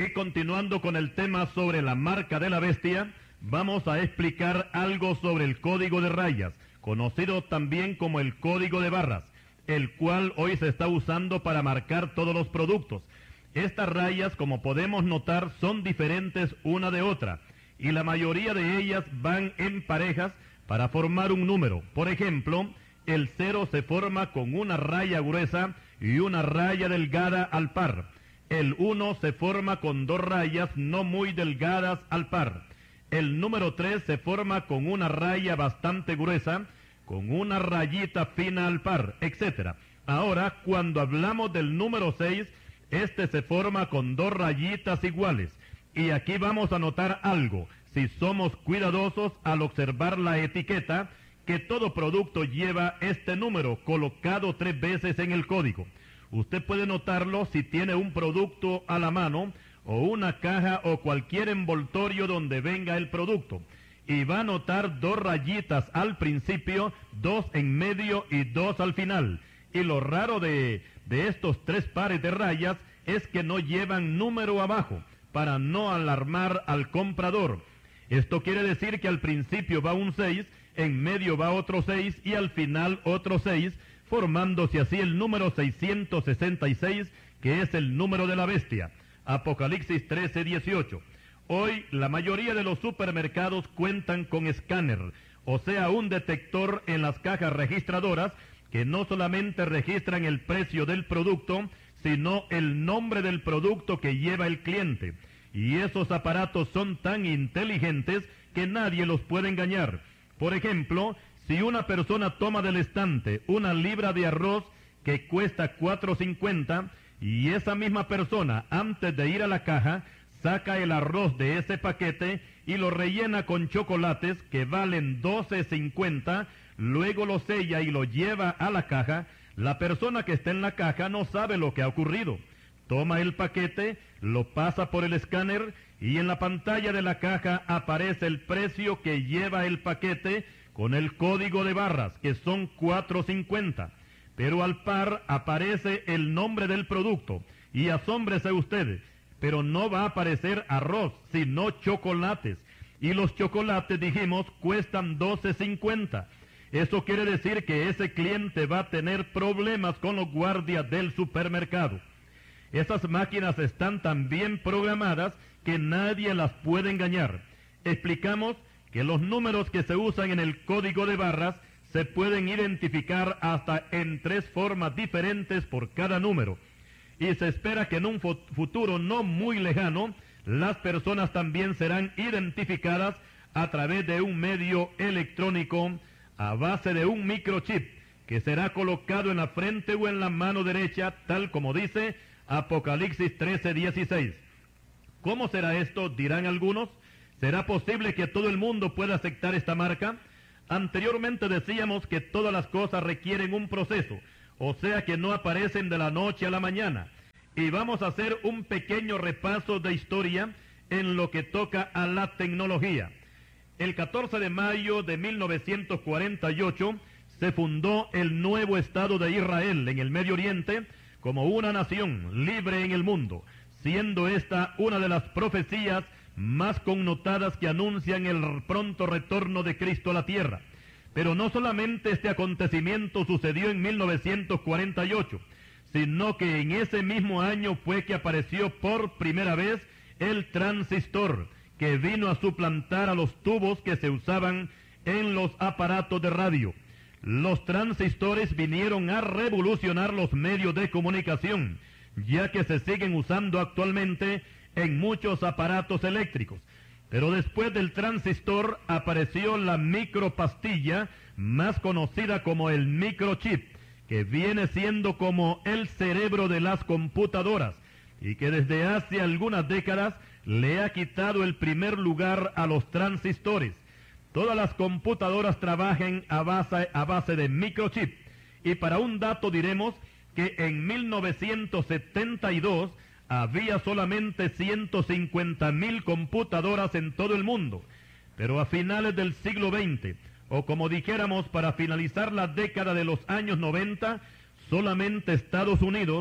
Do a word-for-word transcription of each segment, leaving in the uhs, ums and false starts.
Y continuando con el tema sobre la marca de la bestia, vamos a explicar algo sobre el código de rayas, conocido también como el código de barras, el cual hoy se está usando para marcar todos los productos. Estas rayas, como podemos notar, son diferentes una de otra, y la mayoría de ellas van en parejas para formar un número. Por ejemplo, el cero se forma con una raya gruesa y una raya delgada al par. El uno se forma con dos rayas no muy delgadas al par. El número tres se forma con una raya bastante gruesa, con una rayita fina al par, etcétera. Ahora, cuando hablamos del número seis, este se forma con dos rayitas iguales. Y aquí vamos a notar algo, si somos cuidadosos al observar la etiqueta, que todo producto lleva este número colocado tres veces en el código. Usted puede notarlo si tiene un producto a la mano, o una caja o cualquier envoltorio donde venga el producto. Y va a notar dos rayitas al principio, dos en medio y dos al final. Y lo raro de, de estos tres pares de rayas es que no llevan número abajo, para no alarmar al comprador. Esto quiere decir que al principio va un seis, en medio va otro seis y al final otro seis, formándose así el número seiscientos sesenta y seis, que es el número de la bestia. Apocalipsis trece, dieciocho. Hoy la mayoría de los supermercados cuentan con escáner, o sea, un detector en las cajas registradoras que no solamente registran el precio del producto, sino el nombre del producto que lleva el cliente. Y esos aparatos son tan inteligentes que nadie los puede engañar. Por ejemplo, si una persona toma del estante una libra de arroz que cuesta cuatro cincuenta, y esa misma persona, antes de ir a la caja, saca el arroz de ese paquete y lo rellena con chocolates que valen doce cincuenta, luego lo sella y lo lleva a la caja, la persona que está en la caja no sabe lo que ha ocurrido. Toma el paquete, lo pasa por el escáner y en la pantalla de la caja aparece el precio que lleva el paquete con el código de barras, que son cuatro cincuenta. Pero al par aparece el nombre del producto. Y asómbrese usted, pero no va a aparecer arroz, sino chocolates. Y los chocolates, dijimos, cuestan doce cincuenta. Eso quiere decir que ese cliente va a tener problemas con los guardias del supermercado. Esas máquinas están tan bien programadas que nadie las puede engañar. Explicamos que los números que se usan en el código de barras se pueden identificar hasta en tres formas diferentes por cada número. Y se espera que en un futuro no muy lejano, las personas también serán identificadas a través de un medio electrónico a base de un microchip que será colocado en la frente o en la mano derecha, tal como dice Apocalipsis trece, dieciséis. ¿Cómo será esto?, dirán algunos. ¿Será posible que todo el mundo pueda aceptar esta marca? Anteriormente decíamos que todas las cosas requieren un proceso, o sea que no aparecen de la noche a la mañana. Y vamos a hacer un pequeño repaso de historia en lo que toca a la tecnología. El catorce de mayo de mil novecientos cuarenta y ocho se fundó el nuevo Estado de Israel en el Medio Oriente como una nación libre en el mundo, siendo esta una de las profecías más connotadas que anuncian el pronto retorno de Cristo a la tierra. Pero no solamente este acontecimiento sucedió en mil novecientos cuarenta y ocho, sino que en ese mismo año fue que apareció por primera vez el transistor, que vino a suplantar a los tubos que se usaban en los aparatos de radio. Los transistores vinieron a revolucionar los medios de comunicación, ya que se siguen usando actualmente en muchos aparatos eléctricos. Pero después del transistor apareció la micropastilla, más conocida como el microchip, que viene siendo como el cerebro de las computadoras, y que desde hace algunas décadas le ha quitado el primer lugar a los transistores. Todas las computadoras trabajan a base, a base de microchip, y para un dato diremos que en mil novecientos setenta y dos había solamente ciento cincuenta mil computadoras en todo el mundo, pero a finales del siglo veinte, o como dijéramos para finalizar la década de los años noventa, solamente Estados Unidos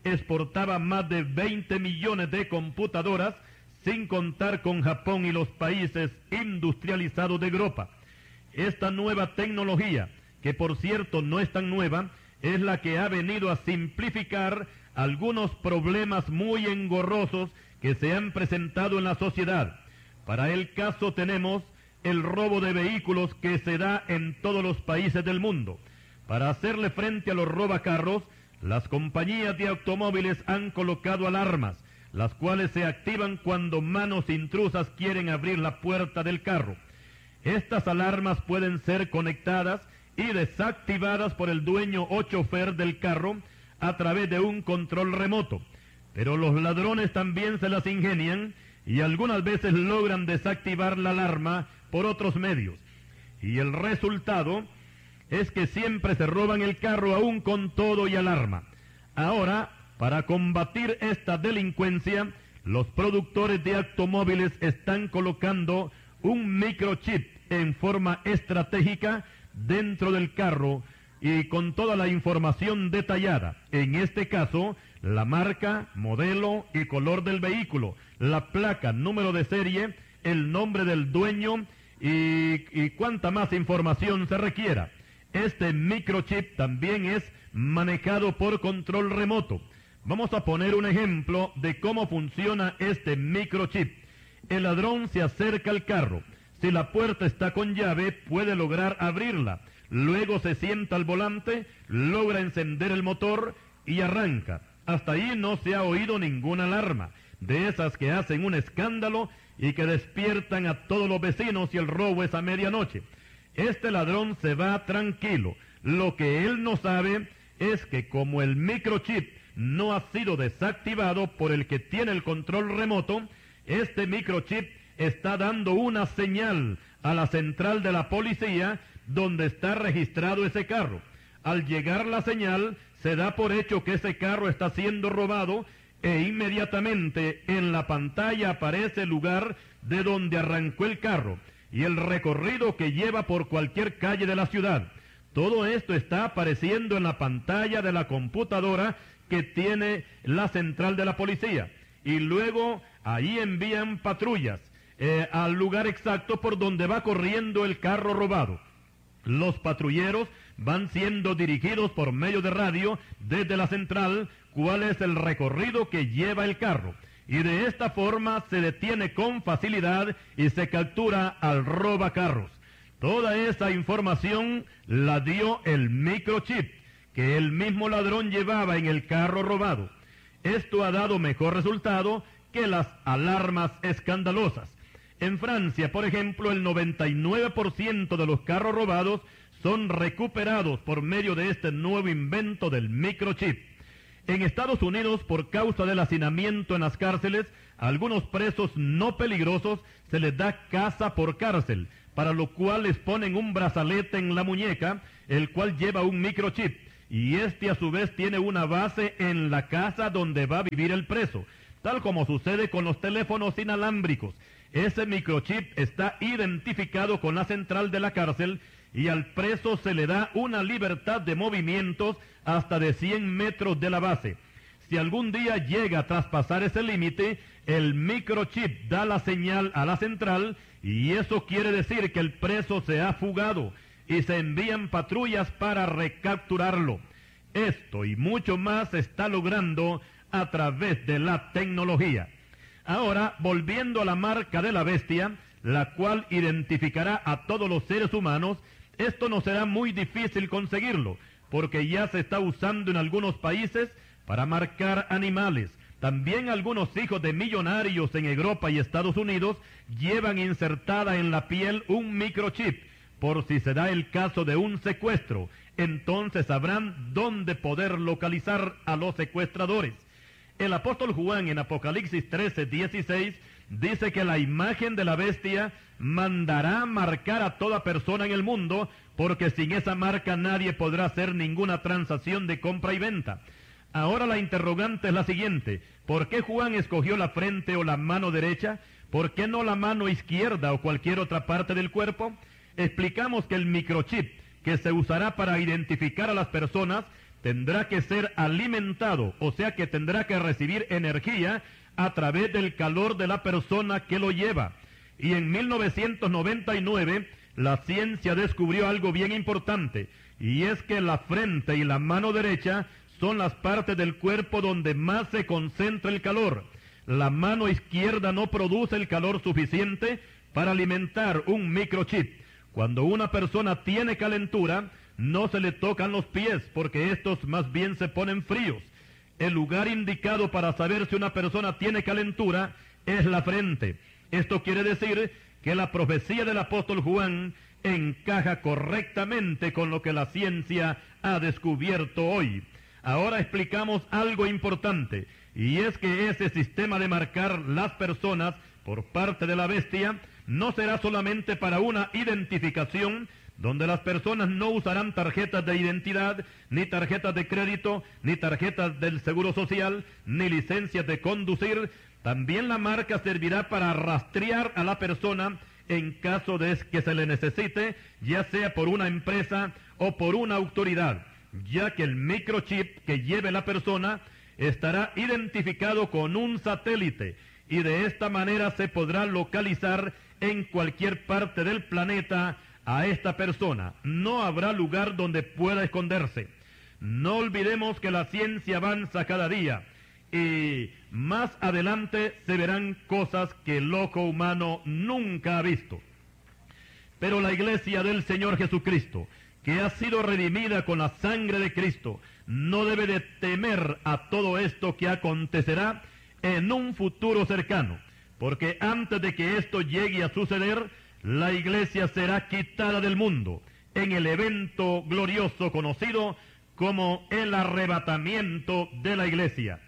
exportaba más de veinte millones de computadoras, sin contar con Japón y los países industrializados de Europa. Esta nueva tecnología, que por cierto no es tan nueva, es la que ha venido a simplificar algunos problemas muy engorrosos que se han presentado en la sociedad. Para el caso tenemos el robo de vehículos que se da en todos los países del mundo. Para hacerle frente a los robacarros, las compañías de automóviles han colocado alarmas, las cuales se activan cuando manos intrusas quieren abrir la puerta del carro. Estas alarmas pueden ser conectadas y desactivadas por el dueño o chofer del carro a través de un control remoto. Pero los ladrones también se las ingenian y algunas veces logran desactivar la alarma por otros medios. Y el resultado es que siempre se roban el carro aún con todo y alarma. Ahora, para combatir esta delincuencia, los productores de automóviles están colocando un microchip en forma estratégica dentro del carro y con toda la información detallada. En este caso, la marca, modelo y color del vehículo, la placa, número de serie, el nombre del dueño y, y cuánta más información se requiera. Este microchip también es manejado por control remoto. Vamos a poner un ejemplo de cómo funciona este microchip. El ladrón se acerca al carro. Si la puerta está con llave, puede lograr abrirla. Luego se sienta al volante, logra encender el motor y arranca. Hasta ahí no se ha oído ninguna alarma, de esas que hacen un escándalo y que despiertan a todos los vecinos si el robo es a medianoche. Este ladrón se va tranquilo. Lo que él no sabe es que como el microchip no ha sido desactivado por el que tiene el control remoto, este microchip está dando una señal a la central de la policía donde está registrado ese carro. Al llegar la señal, se da por hecho que ese carro está siendo robado e inmediatamente en la pantalla aparece el lugar de donde arrancó el carro y el recorrido que lleva por cualquier calle de la ciudad. Todo esto está apareciendo en la pantalla de la computadora que tiene la central de la policía. Y luego ahí envían patrullas eh, al lugar exacto por donde va corriendo el carro robado. Los patrulleros van siendo dirigidos por medio de radio desde la central cuál es el recorrido que lleva el carro. Y de esta forma se detiene con facilidad y se captura al robacarros. Toda esa información la dio el microchip que el mismo ladrón llevaba en el carro robado. Esto ha dado mejor resultado que las alarmas escandalosas. En Francia, por ejemplo, el noventa y nueve por ciento de los carros robados son recuperados por medio de este nuevo invento del microchip. En Estados Unidos, por causa del hacinamiento en las cárceles, a algunos presos no peligrosos se les da casa por cárcel, para lo cual les ponen un brazalete en la muñeca, el cual lleva un microchip, y este a su vez tiene una base en la casa donde va a vivir el preso, tal como sucede con los teléfonos inalámbricos. Ese microchip está identificado con la central de la cárcel y al preso se le da una libertad de movimientos hasta de cien metros de la base. Si algún día llega a traspasar ese límite, el microchip da la señal a la central y eso quiere decir que el preso se ha fugado y se envían patrullas para recapturarlo. Esto y mucho más se está logrando a través de la tecnología. Ahora, volviendo a la marca de la bestia, la cual identificará a todos los seres humanos, esto no será muy difícil conseguirlo, porque ya se está usando en algunos países para marcar animales. También algunos hijos de millonarios en Europa y Estados Unidos llevan insertada en la piel un microchip, por si se da el caso de un secuestro. Entonces sabrán dónde poder localizar a los secuestradores. El apóstol Juan en Apocalipsis trece, dieciséis dice que la imagen de la bestia mandará marcar a toda persona en el mundo, porque sin esa marca nadie podrá hacer ninguna transacción de compra y venta. Ahora la interrogante es la siguiente: ¿por qué Juan escogió la frente o la mano derecha? ¿Por qué no la mano izquierda o cualquier otra parte del cuerpo? Explicamos que el microchip que se usará para identificar a las personas tendrá que ser alimentado, o sea que tendrá que recibir energía a través del calor de la persona que lo lleva. Y en mil novecientos noventa y nueve la ciencia descubrió algo bien importante, y es que la frente y la mano derecha son las partes del cuerpo donde más se concentra el calor. La mano izquierda no produce el calor suficiente para alimentar un microchip. Cuando una persona tiene calentura, no se le tocan los pies, porque estos más bien se ponen fríos. El lugar indicado para saber si una persona tiene calentura es la frente. Esto quiere decir que la profecía del apóstol Juan encaja correctamente con lo que la ciencia ha descubierto hoy. Ahora explicamos algo importante, y es que ese sistema de marcar las personas por parte de la bestia no será solamente para una identificación, donde las personas no usarán tarjetas de identidad, ni tarjetas de crédito, ni tarjetas del Seguro Social, ni licencias de conducir. También la marca servirá para rastrear a la persona en caso de que se le necesite, ya sea por una empresa o por una autoridad, ya que el microchip que lleve la persona estará identificado con un satélite, y de esta manera se podrá localizar en cualquier parte del planeta a esta persona. No habrá lugar donde pueda esconderse. No olvidemos que la ciencia avanza cada día, y más adelante se verán cosas que el ojo humano nunca ha visto. Pero la iglesia del Señor Jesucristo, que ha sido redimida con la sangre de Cristo, no debe de temer a todo esto que acontecerá en un futuro cercano, porque antes de que esto llegue a suceder, la iglesia será quitada del mundo en el evento glorioso conocido como el arrebatamiento de la iglesia.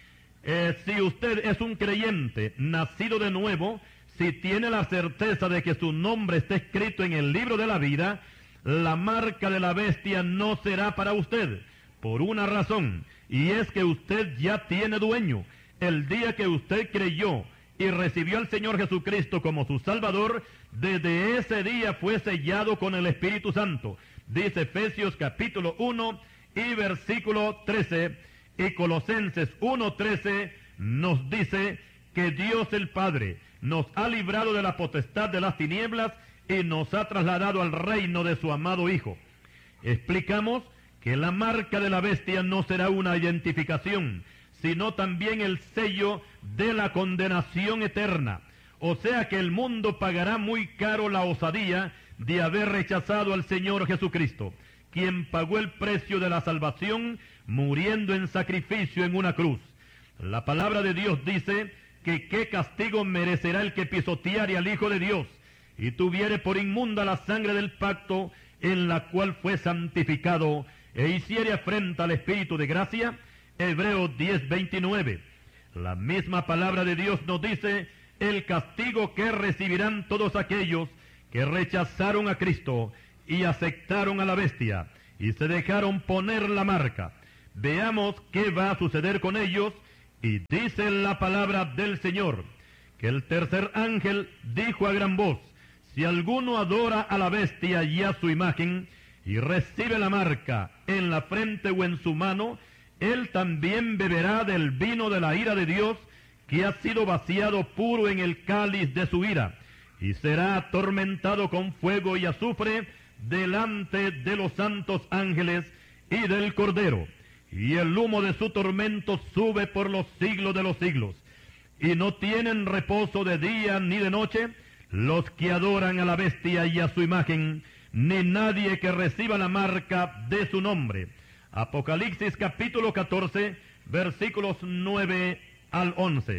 Eh, si usted es un creyente nacido de nuevo, si tiene la certeza de que su nombre está escrito en el libro de la vida, la marca de la bestia no será para usted, por una razón, y es que usted ya tiene dueño. El día que usted creyó y recibió al Señor Jesucristo como su Salvador, desde ese día fue sellado con el Espíritu Santo. Dice Efesios capítulo uno y versículo trece, y Colosenses uno trece nos dice que Dios el Padre nos ha librado de la potestad de las tinieblas y nos ha trasladado al reino de su amado Hijo. Explicamos que la marca de la bestia no será una identificación, sino también el sello de la condenación eterna. O sea que el mundo pagará muy caro la osadía de haber rechazado al Señor Jesucristo, quien pagó el precio de la salvación muriendo en sacrificio en una cruz. La palabra de Dios dice que qué castigo merecerá el que pisoteare al Hijo de Dios y tuviere por inmunda la sangre del pacto en la cual fue santificado e hiciere afrenta al Espíritu de gracia. Hebreos diez veintinueve. La misma palabra de Dios nos dice el castigo que recibirán todos aquellos que rechazaron a Cristo y aceptaron a la bestia y se dejaron poner la marca. Veamos qué va a suceder con ellos, y dice la palabra del Señor que el tercer ángel dijo a gran voz: si alguno adora a la bestia y a su imagen y recibe la marca en la frente o en su mano, él también beberá del vino de la ira de Dios, que ha sido vaciado puro en el cáliz de su ira, y será atormentado con fuego y azufre delante de los santos ángeles y del Cordero, y el humo de su tormento sube por los siglos de los siglos. Y no tienen reposo de día ni de noche los que adoran a la bestia y a su imagen, ni nadie que reciba la marca de su nombre. Apocalipsis capítulo catorce, versículos nueve al once.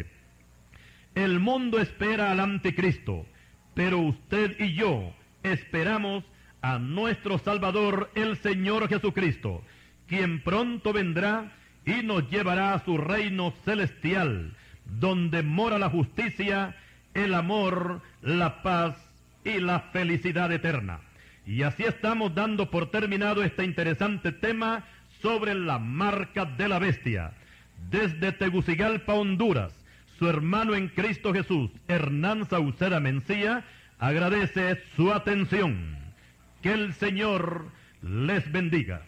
El mundo espera al anticristo, pero usted y yo esperamos a nuestro Salvador, el Señor Jesucristo, quien pronto vendrá y nos llevará a su reino celestial, donde mora la justicia, el amor, la paz y la felicidad eterna. Y así estamos dando por terminado este interesante tema sobre la marca de la bestia. Desde Tegucigalpa, Honduras, su hermano en Cristo Jesús, Hernán Sauceda Mencía, agradece su atención. Que el Señor les bendiga.